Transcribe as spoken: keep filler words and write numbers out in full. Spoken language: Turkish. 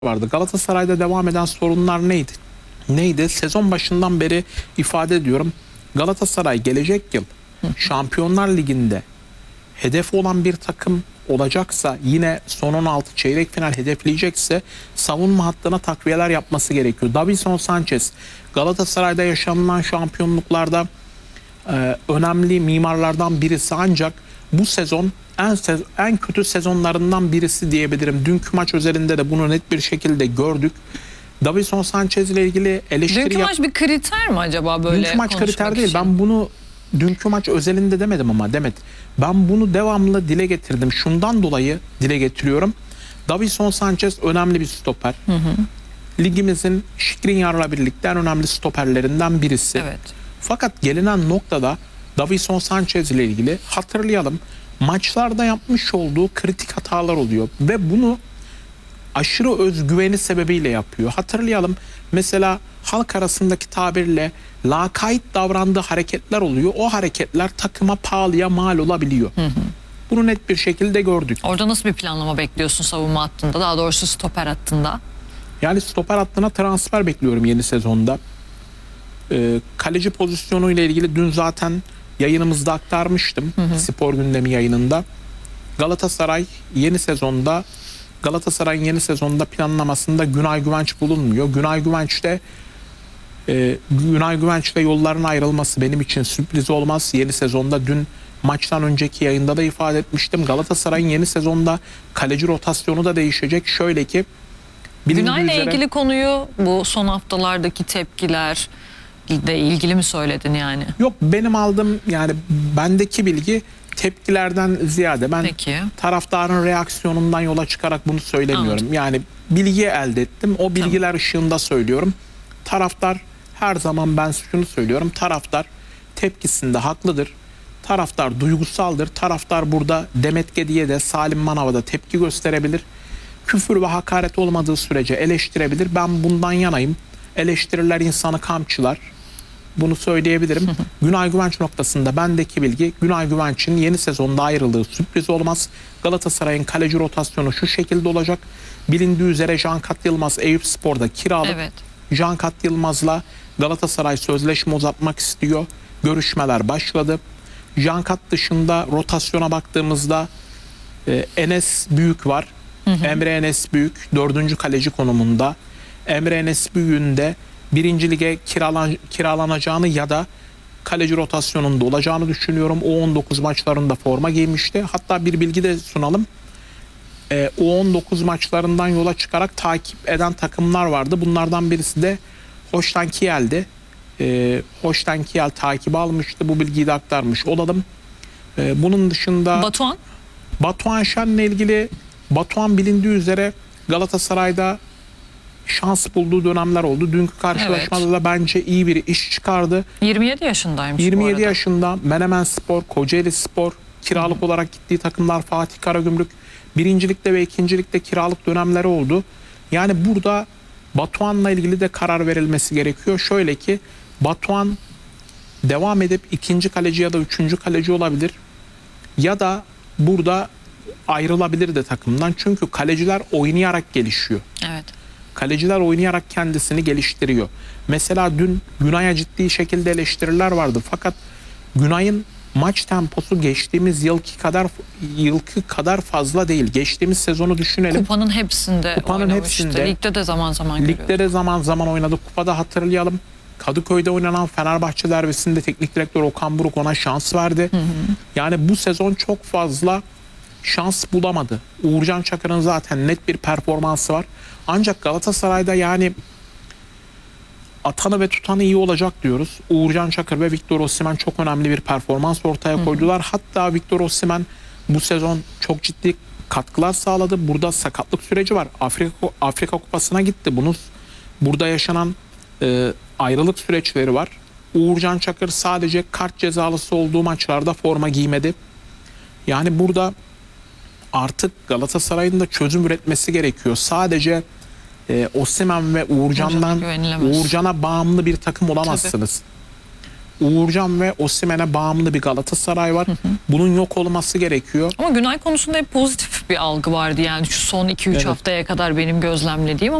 vardı. Galatasaray'da devam eden sorunlar neydi? Neydi? Sezon başından beri ifade ediyorum. Galatasaray gelecek yıl Şampiyonlar Ligi'nde hedefi olan bir takım olacaksa, yine son on altı çeyrek final hedefleyecekse savunma hattına takviyeler yapması gerekiyor. Davinson Sanchez Galatasaray'da yaşanılan şampiyonluklarda e, önemli mimarlardan birisi, ancak bu sezon en sez en kötü sezonlarından birisi diyebilirim. Dünkü maç özelinde de bunu net bir şekilde gördük. Davinson Sanchez ile ilgili eleştiri Dünkü yap- maç bir kriter mi acaba böyle Dünkü maç kriter değil. için? Ben bunu dünkü maç özelinde demedim ama Demet. Ben bunu devamlı dile getirdim. Şundan dolayı dile getiriyorum. Davinson Sanchez önemli bir stoper. Hı hı. Ligimizin Skriniar'la birlikte en önemli stoperlerinden birisi. Evet. Fakat gelinen noktada Davinson Sanchez ile ilgili hatırlayalım, maçlarda yapmış olduğu kritik hatalar oluyor ve bunu aşırı özgüveni sebebiyle yapıyor. Hatırlayalım, mesela halk arasındaki tabirle lakayt davrandığı hareketler oluyor. O hareketler takıma pahalıya mal olabiliyor. Hı hı. Bunu net bir şekilde gördük. Orada nasıl bir planlama bekliyorsun savunma hattında? Daha doğrusu stoper hattında. Yani stoper hattına transfer bekliyorum yeni sezonda. Ee, kaleci pozisyonu ile ilgili dün zaten yayınımızda aktarmıştım. Hı hı. Spor Gündemi yayınında. Galatasaray yeni sezonda Galatasaray'ın yeni sezonda planlamasında Günay Güvenç bulunmuyor. Günay Güvenç'te e, Günay Güvenç'le yolların ayrılması benim için sürpriz olmaz. Yeni sezonda dün maçtan önceki yayında da ifade etmiştim. Galatasaray'ın yeni sezonda kaleci rotasyonu da değişecek. Şöyle ki, Günay'la üzere, ilgili konuyu bu son haftalardaki tepkiler de ilgili mi söyledin yani? Yok, benim aldığım, yani bendeki bilgi tepkilerden ziyade ben Peki. taraftarın reaksiyonundan yola çıkarak bunu söylemiyorum. Anladım. Yani bilgi elde ettim. O bilgiler tamam. ışığında söylüyorum. Taraftar, her zaman ben şunu söylüyorum. Taraftar tepkisinde haklıdır. Taraftar duygusaldır. Taraftar burada Demet Gedi'ye de Salim Manav'a da tepki gösterebilir. Küfür ve hakaret olmadığı sürece eleştirebilir. Ben bundan yanayım. Eleştiriler insanı kamçılar. Bunu söyleyebilirim. Hı hı. Günay Güvenç noktasında bendeki bilgi, Günay Güvenç'in yeni sezonda ayrılığı sürpriz olmaz. Galatasaray'ın kaleci rotasyonu şu şekilde olacak. Bilindiği üzere Cankat Yılmaz Eyüpspor'da kiralık. Evet. Cankat Yılmaz'la Galatasaray sözleşme uzatmak istiyor. Görüşmeler başladı. Cankat dışında rotasyona baktığımızda e, Enes Büyük var. Hı hı. Emre Enes Büyük dördüncü kaleci konumunda. Emre Enes Büyük'ün de birinci lige kiralan, kiralanacağını ya da kaleci rotasyonunda olacağını düşünüyorum. O on dokuz maçlarında forma giymişti. Hatta bir bilgi de sunalım. E, O on dokuz maçlarından yola çıkarak takip eden takımlar vardı. Bunlardan birisi de Holstein Kiel'di. E, Holstein Kiel takibi almıştı. Bu bilgiyi de aktarmış olalım. E, bunun dışında Batuhan? Batuhan Şen'le ilgili, Batuhan bilindiği üzere Galatasaray'da şans bulduğu dönemler oldu. Dünkü karşılaşmada evet. da bence iyi bir iş çıkardı. yirmi yedi yaşındaymış yirmi yedi bu arada. yaşında Menemen Spor, Kocaeli Spor, kiralık Hı. olarak gittiği takımlar Fatih Karagümrük. Birincilikte ve ikincilikte kiralık dönemleri oldu. Yani burada Batuhan'la ilgili de karar verilmesi gerekiyor. Şöyle ki, Batuhan devam edip ikinci kaleci ya da üçüncü kaleci olabilir. Ya da burada ayrılabilir de takımdan. Çünkü kaleciler oynayarak gelişiyor. Evet. Kaleciler oynayarak kendisini geliştiriyor. Mesela dün Günay'a ciddi şekilde eleştiriler vardı. Fakat Günay'ın maç temposu geçtiğimiz yılki kadar yılki kadar fazla değil. Geçtiğimiz sezonu düşünelim. Kupanın hepsinde Kupanın oynamıştı. hepsinde. Ligde de zaman zaman Ligde görüyoruz. de zaman zaman oynadı. Kupada hatırlayalım. Kadıköy'de oynanan Fenerbahçe derbisinde teknik direktör Okan Buruk ona şans verdi. Hı hı. Yani bu sezon çok fazla şans bulamadı. Uğurcan Çakır'ın zaten net bir performansı var. Ancak Galatasaray'da yani atanı ve tutanı iyi olacak diyoruz. Uğurcan Çakır ve Victor Osimhen çok önemli bir performans ortaya koydular. Hı hı. Hatta Victor Osimhen bu sezon çok ciddi katkılar sağladı. Burada sakatlık süreci var. Afrika Afrika Kupası'na gitti. Bunun burada yaşanan e, ayrılık süreçleri var. Uğurcan Çakır sadece kart cezalısı olduğu maçlarda forma giymedi. Yani burada artık Galatasaray'ın da çözüm üretmesi gerekiyor. Sadece e, Osimhen ve Uğurcan'dan Uğurcan'a bağımlı bir takım olamazsınız. Uğurcan ve Osimhen'e bağımlı bir Galatasaray var. Bunun yok olması gerekiyor. Ama Günay konusunda hep pozitif bir algı vardı yani şu son iki üç Evet. haftaya kadar benim gözlemlediğim.